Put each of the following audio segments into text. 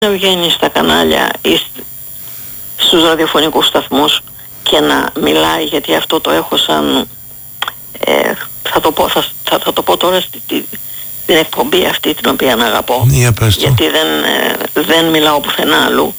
να βγαίνει στα κανάλια ή στους ραδιοφωνικούς σταθμούς και να μιλάει, γιατί αυτό το έχω σαν θα το πω τώρα την εκπομπή αυτή την οποία αγαπώ, γιατί δεν μιλάω πουθενά αλλού.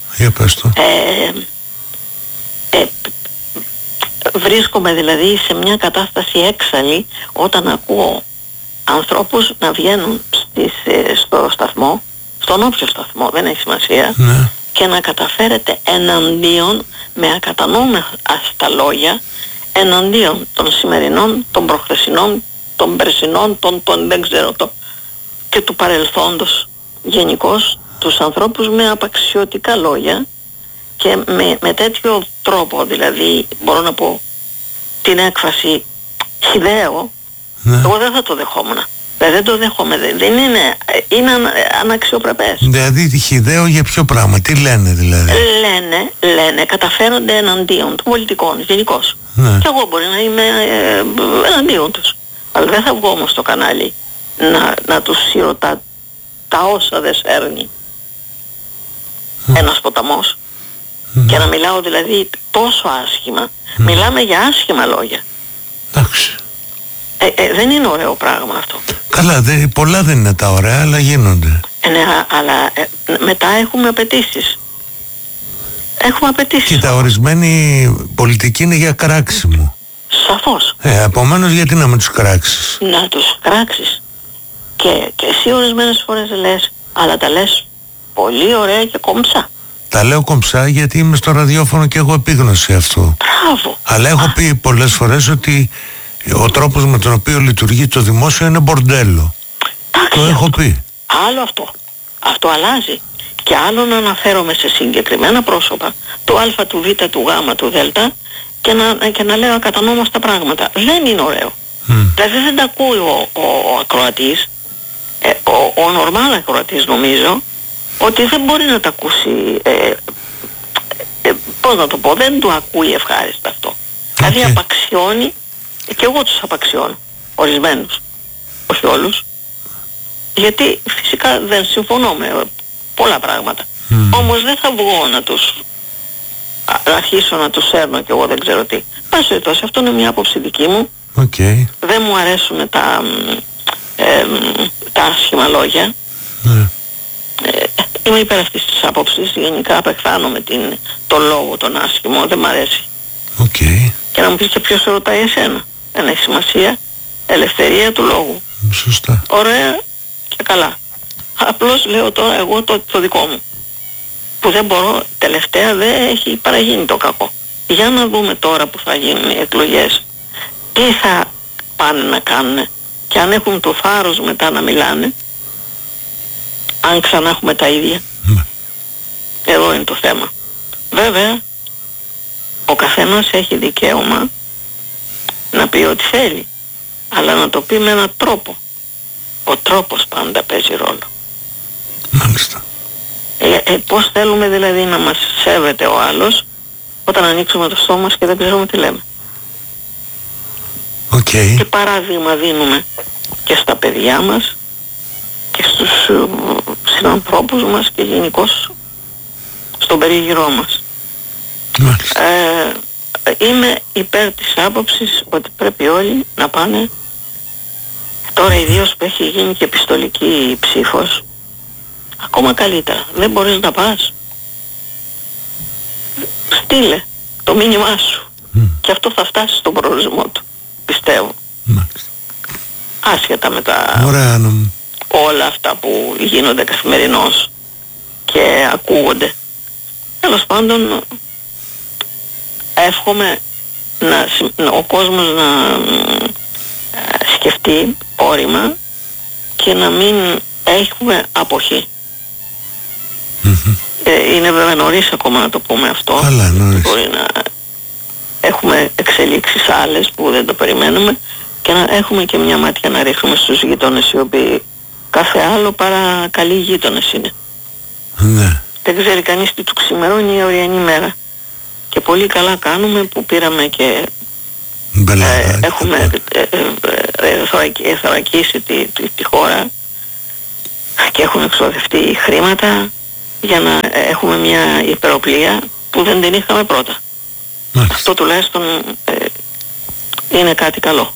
Βρίσκομαι δηλαδή σε μια κατάσταση έξαλλη όταν ακούω ανθρώπους να βγαίνουν στο σταθμό, στον όποιο σταθμό, δεν έχει σημασία, ναι, και να καταφέρετε εναντίον, με ακατανόμαστα λόγια, εναντίον των σημερινών, των προχθεσινών, των περσινών, των δεν ξέρω και του παρελθόντος γενικώς, τους ανθρώπους με απαξιωτικά λόγια και με τέτοιο τρόπο, δηλαδή μπορώ να πω την έκφραση χυδαίο, ναι. Εγώ δεν θα το δεχόμουν. Δεν το δέχομαι, δεν είναι αναξιοπρεπές. Δηλαδή χυδαίο για ποιο πράγμα, τι λένε δηλαδή? Λένε, καταφέρονται εναντίον των πολιτικών γενικώς. Ναι. Και εγώ μπορεί να είμαι εναντίον τους. Αλλά δεν θα βγω όμως στο κανάλι να τους σύρω τα όσα δεν σέρνει ένας ποταμός. Και να μιλάω δηλαδή τόσο άσχημα. Μιλάμε για άσχημα λόγια. Εντάξει. Δεν είναι ωραίο πράγμα αυτό. Καλά, πολλά δεν είναι τα ωραία, αλλά γίνονται. Ναι, αλλά μετά έχουμε απαιτήσεις. Κοίτα, ορισμένη πολιτική είναι για κράξιμο. Σαφώς. Επομένως, γιατί να με τους κράξεις? Να τους κράξεις. Και εσύ ορισμένες φορές λες, αλλά τα λες πολύ ωραία και κομψά. Τα λέω κομψά γιατί είμαι στο ραδιόφωνο και έχω επίγνωση αυτό. Μπράβο. Αλλά έχω πει πολλές φορές ότι ο τρόπος με τον οποίο λειτουργεί το δημόσιο είναι μπορντέλο. Εντάξει, το έχω πει. Άλλο αυτό. Αυτό αλλάζει. Και άλλο να αναφέρομαι σε συγκεκριμένα πρόσωπα του Α, του Β, του Γ, του Δ και να λέω ακατανόμαστα πράγματα. Δεν είναι ωραίο. Δηλαδή δεν τα ακούει ο ακροατής, ο νορμάλ ακροατής νομίζω, ότι δεν μπορεί να τα ακούσει, πώς να το πω, δεν του ακούει ευχάριστα αυτό. Δηλαδή απαξιώνει, και εγώ τους απαξιώνω, ορισμένους, όχι όλους, γιατί φυσικά δεν συμφωνώ με πολλά πράγματα. Όμως δεν θα βγω να αρχίσω να τους σέρνω και εγώ δεν ξέρω τι. Πάση περιπτώσει, αυτό είναι μια άποψη δική μου. Δεν μου αρέσουν τα άσχημα λόγια. Είμαι υπέρ αυτής της άποψης. Γενικά απεχθάνομαι το λόγο τον άσχημο, δεν μ' αρέσει. Και να μου πεις και ποιος σε ρωτάει εσένα. Δεν έχει σημασία. Ελευθερία του λόγου. Σωστά. Ωραία και καλά. Απλώς λέω τώρα εγώ το δικό μου. Που δεν μπορώ, τελευταία δεν έχει παραγίνει το κακό. Για να δούμε τώρα που θα γίνουν οι εκλογές, τι θα πάνε να κάνουν και αν έχουν το θάρρος μετά να μιλάνε, αν ξανά έχουμε τα ίδια. Εδώ είναι το θέμα. Βέβαια, ο καθένας έχει δικαίωμα να πει ό,τι θέλει, αλλά να το πει με έναν τρόπο. Ο τρόπος πάντα παίζει ρόλο. Μάλιστα. Πώς θέλουμε δηλαδή να μας σέβεται ο άλλος όταν ανοίξουμε το στόμα μας και δεν ξέρουμε τι λέμε. Τι παράδειγμα δίνουμε και στα παιδιά μας και στους συνανθρώπους μας και γενικώς στον περίγυρό μας. Είμαι υπέρ της άποψης ότι πρέπει όλοι να πάνε, τώρα ιδίως που έχει γίνει και επιστολική ψήφος, ακόμα καλύτερα. Δεν μπορείς να πας, στείλε το μήνυμά σου και αυτό θα φτάσει στον προορισμό του, πιστεύω. Άσχετα με τα όλα αυτά που γίνονται καθημερινώς και ακούγονται. Τέλος πάντων, εύχομαι ο κόσμος να σκεφτεί όρημα και να μην έχουμε αποχή. Είναι βέβαια νωρίς ακόμα να το πούμε αυτό. Μπορεί να έχουμε εξελίξεις άλλες που δεν το περιμένουμε και να έχουμε και μια μάτια να ρίχνουμε στους γείτονες, οι οποίοι κάθε άλλο παρά καλοί γείτονες είναι. Δεν ξέρει κανείς τι του ξημερώνει η αυριανή μέρα. Και πολύ καλά κάνουμε που πήραμε και έχουμε θωρακίσει τη χώρα και έχουν εξοδευτεί χρήματα για να έχουμε μια υπεροπλία που δεν την είχαμε πρώτα. Αυτό τουλάχιστον είναι κάτι καλό.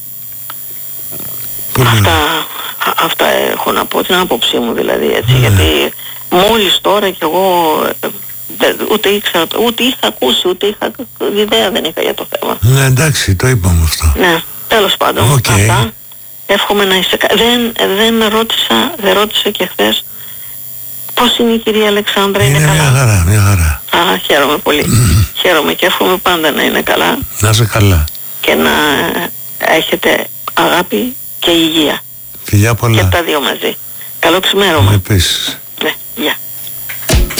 Αυτά έχω να πω, την άποψή μου δηλαδή, έτσι, γιατί μόλις τώρα κι εγώ ούτε ήξερα, ούτε είχα ακούσει, ούτε είχα ιδέα δεν είχα για το θέμα. Ναι, εντάξει, το είπαμε αυτό. Ναι, τέλος πάντων, αυτά. Εύχομαι να είσαι δεν ρώτησα και χθες πώς είναι η κυρία Αλεξάνδρα, είναι καλά? Μια χαρά. Α, χαίρομαι πολύ. Χαίρομαι και εύχομαι πάντα να είναι καλά. Να είσαι καλά. Και να έχετε αγάπη και υγεία. Φιλιά πολλά. Και τα δύο μαζί. Καλό ξημέρωμα. Επίσης. Ναι, γεια.